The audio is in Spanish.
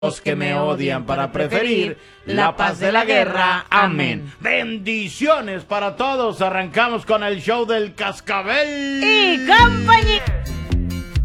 Los que me odian para preferir la paz de la guerra. Amén. Bendiciones para todos. Arrancamos con el show del Cascabel y compañía.